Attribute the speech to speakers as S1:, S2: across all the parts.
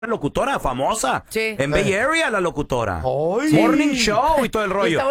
S1: locutora famosa.
S2: Sí.
S1: En Bay Area, la locutora.
S3: Ay.
S1: Morning Show y todo el rollo.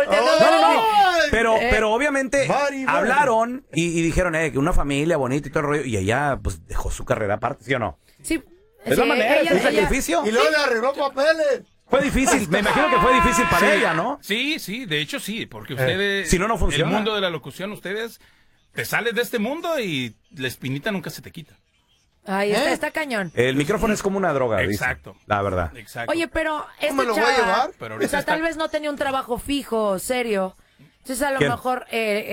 S1: Pero obviamente
S3: Mari.
S1: hablaron y dijeron que una familia bonita y todo el rollo. Y ella, pues, dejó su carrera aparte, ¿sí o no?
S2: Sí.
S1: Es la manera, es un sacrificio.
S3: Y luego le arregló papeles.
S1: Fue difícil, me imagino que fue difícil para ella, ¿no?
S4: Sí, de hecho sí, porque ustedes...
S1: Si no, no funciona.
S4: El mundo de la locución, ustedes te sales de este mundo y la espinita nunca se te quita.
S2: Ahí está cañón.
S1: El micrófono es como una droga,
S4: Exacto.
S1: dice, la verdad.
S4: Exacto.
S2: Oye, pero
S3: me lo voy a llevar?
S4: Pero
S2: o sea, tal vez no tenía un trabajo fijo, serio. Entonces, a lo
S1: ¿Quién?
S2: mejor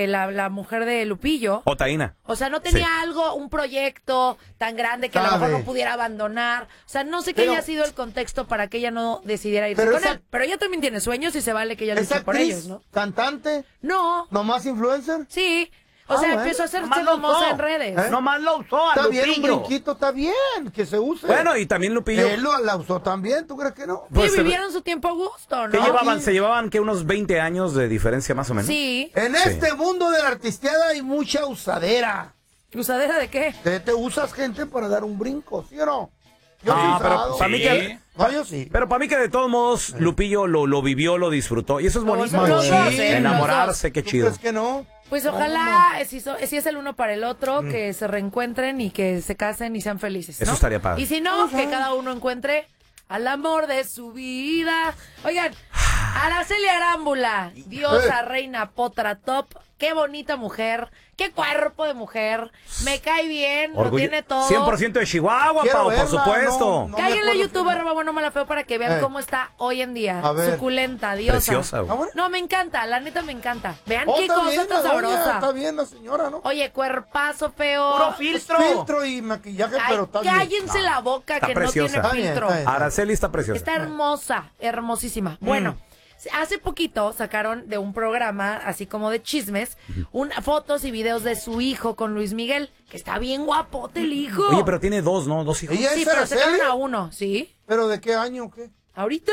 S2: la mujer de Lupillo,
S1: O Taína.
S2: o sea, no tenía algo, un proyecto tan grande que a lo mejor no pudiera abandonar. O sea, no sé qué haya sido el contexto para que ella no decidiera irse con él. Pero ella también tiene sueños y se vale que ella luche por ellos, ¿no?
S3: ¿Cantante?
S2: No.
S3: ¿Nomás influencer?
S2: Sí. O sea, empezó a hacerse famosa en redes.
S5: Nomás lo usó a
S3: Está
S5: Lupillo.
S3: bien, un brinquito, está bien, que se use.
S1: Bueno, y también Lupillo.
S3: Él la usó también, ¿tú crees que no?
S1: Pues,
S2: Sí, vivieron su tiempo a gusto,
S1: ¿Qué
S2: ¿no?
S1: llevaban? ¿Se llevaban que unos 20 años de diferencia más o menos?
S2: Sí.
S3: En este mundo de la artisteada hay mucha usadera.
S2: ¿Usadera de qué?
S3: Te usas gente para dar un brinco, ¿sí o no? Yo sí he
S1: No, pero
S3: usado.
S1: para mí que...
S3: No, yo sí.
S1: Pero para mí que de todos modos Lupillo lo vivió, lo disfrutó. Y eso es bonito.
S2: Los dos,
S1: Enamorarse, qué
S3: ¿Tú
S1: chido.
S3: crees que no?
S2: Pues ojalá, si es el uno para el otro, que se reencuentren y que se casen y sean felices, ¿no?
S1: Eso estaría padre.
S2: Y si no, que cada uno encuentre al amor de su vida. Oigan, Araceli Arámbula, diosa, reina, potra, top. Qué bonita mujer, qué cuerpo de mujer. Me cae bien, lo tiene todo.
S1: 100% de Chihuahua, Pau, por supuesto.
S2: Cáiganle a YouTube, @bueno mala feo, para que vean cómo está hoy en día. Suculenta, diosa.
S1: Preciosa, güey.
S2: No, me encanta, la neta me encanta. Vean qué cosa
S3: bien,
S2: tan sabrosa.
S3: Está bien la señora, ¿no?
S2: Oye, cuerpazo feo.
S5: Puro filtro.
S3: Filtro y maquillaje, pero está bien.
S2: Cállense la boca,
S1: Está
S2: que
S1: preciosa.
S2: no tiene filtro.
S1: Araceli está preciosa.
S2: Está hermosa, hermosísima. Bueno, hace poquito sacaron de un programa, así como de chismes, fotos y videos de su hijo con Luis Miguel, que está bien guapote el hijo.
S1: Oye, pero tiene dos, ¿no? Dos hijos.
S3: ¿Ella
S2: Sí,
S3: es
S2: pero
S3: Araceli?
S2: sacaron a uno, ¿sí?
S3: ¿Pero de qué año o qué?
S2: Ahorita.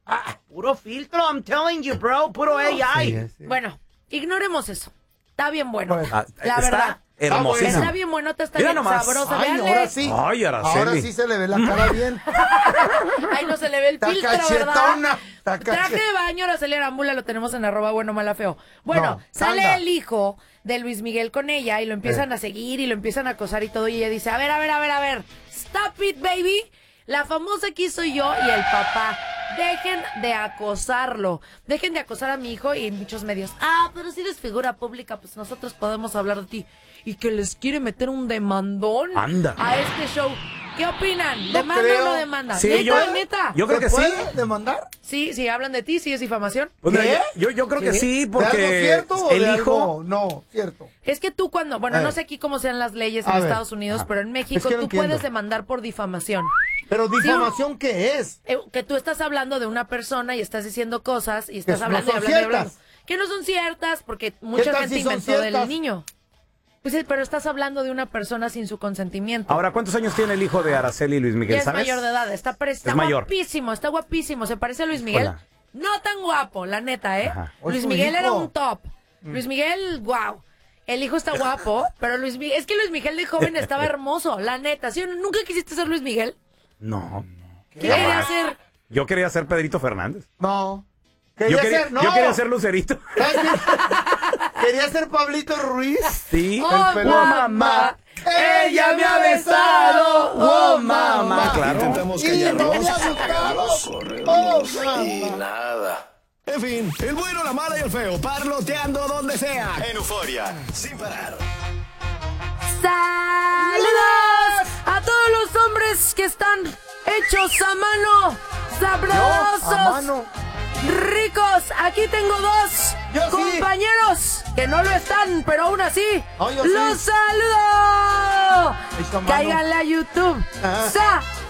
S5: Puro filtro, I'm telling you, bro. Puro AI.
S2: Bueno, ignoremos eso. Está bien bueno.
S3: Bueno,
S2: la
S1: está
S2: verdad.
S1: hermosísimo.
S2: Está bien bueno, está
S1: Mira
S2: bien
S1: nomás.
S2: sabrosa.
S3: Ay,
S2: Véanle.
S3: ahora sí.
S1: Ay, Araceli.
S3: Ahora sí se le ve la cara bien.
S2: Ay, no se le ve el
S3: Está
S2: filtro,
S3: cachetona.
S2: ¿verdad? Traje de baño, Araceli Arámbula, lo tenemos en @bueno mala feo. Bueno,
S3: No,
S2: sale
S3: tanga.
S2: el hijo de Luis Miguel con ella y lo empiezan a seguir y lo empiezan a acosar y todo. Y ella dice, a ver. Stop it, baby. La famosa aquí soy yo y el papá. Dejen de acosarlo. Dejen de acosar a mi hijo y muchos medios. Pero si eres figura pública, pues nosotros podemos hablar de ti. Y que les quiere meter un demandón
S1: Anda.
S2: a este show. ¿Qué opinan?
S3: No
S2: ¿Demanda
S3: creo.
S2: o no demanda?
S1: Sí,
S2: ¿Neta?
S1: yo creo que
S3: ¿Se
S1: sí.
S3: puede demandar?
S2: Sí, hablan de ti, sí es difamación.
S1: Pues mira,
S3: ¿Qué?
S1: yo creo que sí,
S3: ¿De algo
S1: porque
S3: cierto o
S1: el
S3: de
S1: hijo...
S3: algo no cierto?
S2: Es que tú cuando, no sé aquí cómo sean las leyes en
S3: A ver.
S2: Estados Unidos, pero en México
S3: Es que no
S2: tú
S3: entiendo.
S2: puedes demandar por difamación.
S3: ¿Pero difamación qué es?
S2: Que tú estás hablando de una persona y estás diciendo cosas y estás
S3: Que no
S2: hablando y
S3: son
S2: hablando y hablando.
S3: ciertas.
S2: Que no son ciertas porque mucha
S3: tal
S2: gente
S3: si son
S2: inventó del
S3: ciertas?
S2: niño. Pues sí, pero estás hablando de una persona sin su consentimiento.
S1: Ahora, ¿cuántos años tiene el hijo de Araceli y Luis Miguel,
S2: Ya es
S1: sabes?
S2: mayor de edad, está
S1: mayor.
S2: guapísimo, está guapísimo, se parece a Luis Miguel.
S1: Hola.
S2: No tan guapo, la neta, ¿eh?
S1: Ajá.
S2: Luis
S3: su
S2: Miguel era
S3: hijo.
S2: un top. Luis Miguel, wow. El hijo está guapo, pero Luis Miguel, es que Luis Miguel de joven estaba hermoso, la neta. ¿Sí? ¿Nunca quisiste ser Luis Miguel?
S1: No.
S2: ¿Qué quería ser?
S1: Yo quería ser Pedrito Fernández.
S3: No.
S1: Yo quería ser Lucerito.
S3: ¿Sabes qué? Quería ser Pablito Ruiz.
S1: Sí.
S2: ¡Oh,
S3: mamá!
S1: ¡Ella me ha besado!
S3: ¡Oh, mamá!
S1: Claro.
S6: Intentamos
S3: Y
S6: callarlos,
S3: no me ha gustado.
S6: correrlos
S3: ¡Oh,
S6: y
S3: mamá!
S6: nada. En fin, el bueno, la mala y el feo, parloteando donde sea. En Euforia, sin parar.
S2: ¡Saludos a todos los hombres que están hechos a mano! ¡Sabrosos!
S3: A mano.
S2: ¡Ricos! Aquí tengo dos
S3: Yo sí.
S2: compañeros que no lo están, pero aún así
S3: Oh, yo sí.
S2: ¡los saludo!
S3: Hecho a mano.
S2: Cáiganle a YouTube.
S3: Ajá.